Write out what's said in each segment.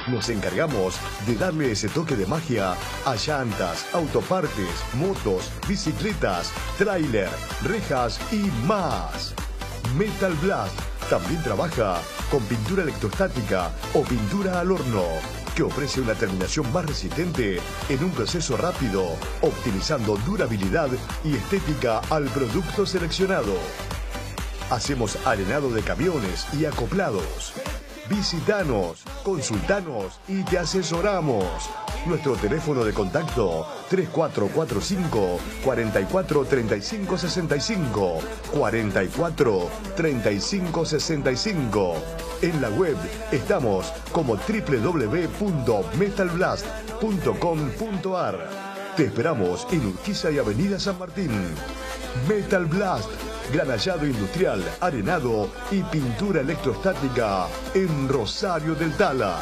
Nos encargamos de darle ese toque de magia a llantas, autopartes, motos, bicicletas, tráiler, rejas y más. Metal Blast también trabaja con pintura electrostática o pintura al horno, que ofrece una terminación más resistente en un proceso rápido, optimizando durabilidad y estética al producto seleccionado. Hacemos arenado de camiones y acoplados. Visítanos, consultanos y te asesoramos. Nuestro teléfono de contacto 3445 44 35 65 44 35 65. En la web estamos como www.metalblast.com.ar. Te esperamos en Urquiza y Avenida San Martín. Metal Blast, granallado industrial, arenado y pintura electrostática en Rosario del Tala.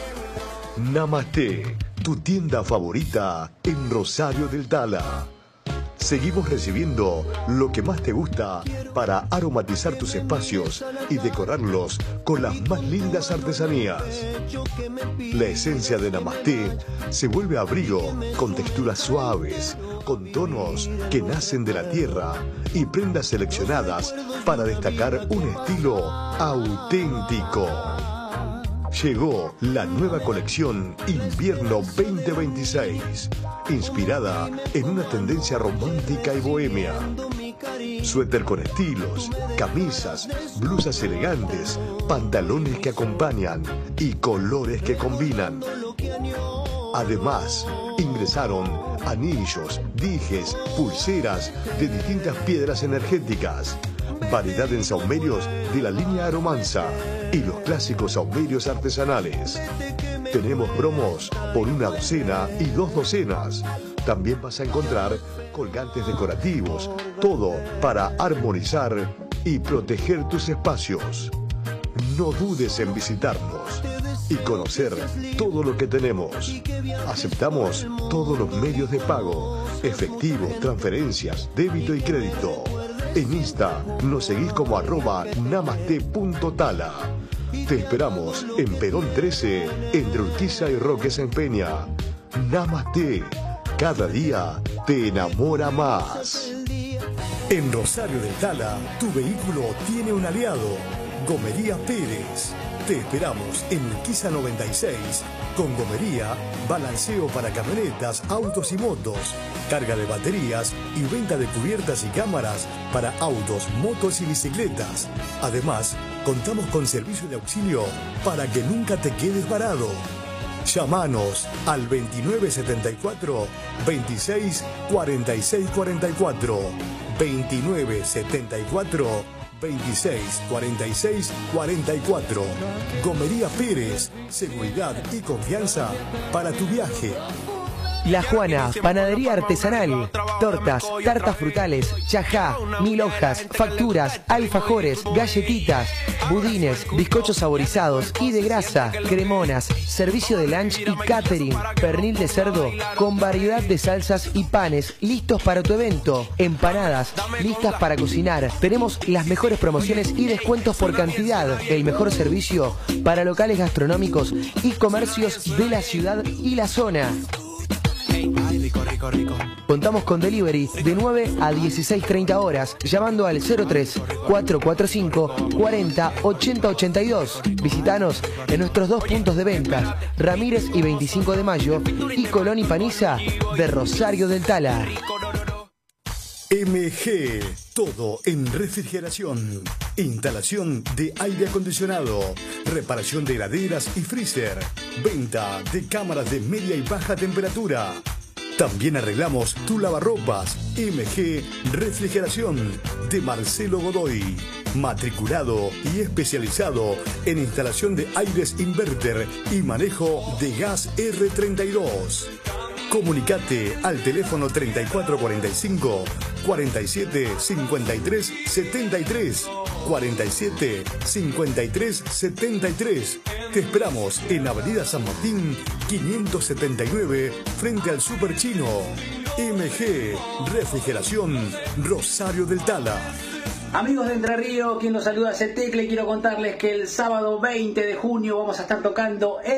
Namaste, tu tienda favorita en Rosario del Tala. Seguimos recibiendo lo que más te gusta para aromatizar tus espacios y decorarlos con las más lindas artesanías. La esencia de Namaste se vuelve abrigo con texturas suaves, con tonos que nacen de la tierra y prendas seleccionadas para destacar un estilo auténtico. Llegó la nueva colección Invierno 2026, inspirada en una tendencia romántica y bohemia. Suéter con estilos, camisas, blusas elegantes, pantalones que acompañan y colores que combinan. Además, ingresaron anillos, dijes, pulseras de distintas piedras energéticas, variedad en saumerios de la línea Aromanza y los clásicos saumerios artesanales. Tenemos promos por 1 docena y 2 docenas. También vas a encontrar colgantes decorativos, todo para armonizar y proteger tus espacios. No dudes en visitarnos y conocer todo lo que tenemos. Aceptamos todos los medios de pago, efectivo, transferencias, débito y crédito. En Insta nos seguís como @namaste.tala. Te esperamos en Perón 13, entre Urquiza y Roque San Peña. Namaste, cada día te enamora más. En Rosario del Tala, tu vehículo tiene un aliado, Gomería Pérez. Te esperamos en Urquiza 96, con gomería, balanceo para camionetas, autos y motos, carga de baterías y venta de cubiertas y cámaras para autos, motos y bicicletas. Además, contamos con servicio de auxilio para que nunca te quedes varado. Llámanos al 2974 26 46 44, 2974 26 46 44. Gomería Pérez, seguridad y confianza para tu viaje. La Juana, panadería artesanal, tortas, tartas frutales, chajá, 1000 hojas, facturas, alfajores, galletitas, budines, bizcochos saborizados y de grasa, cremonas, servicio de lunch y catering, pernil de cerdo con variedad de salsas y panes listos para tu evento, empanadas listas para cocinar. Tenemos las mejores promociones y descuentos por cantidad, el mejor servicio para locales gastronómicos y comercios de la ciudad y la zona. Contamos con delivery de 9 a 16:30 horas, llamando al 03 445 40 80 82. Visítanos en nuestros 2 puntos de venta, Ramírez y 25 de Mayo, y Colón y Paniza de Rosario del Tala. MG, todo en refrigeración, instalación de aire acondicionado, reparación de heladeras y freezer, venta de cámaras de media y baja temperatura. También arreglamos tu lavarropas. MG Refrigeración de Marcelo Godoy, matriculado y especializado en instalación de aires inverter y manejo de gas R32. Comunicate al teléfono 3445 47 53 73, 47 53 73. Te esperamos en Avenida San Martín 579, frente al Super Chino. MG Refrigeración Rosario del Tala. Amigos de Entre Ríos, quien los saluda es el Tecle. Quiero contarles que el sábado 20 de junio vamos a estar tocando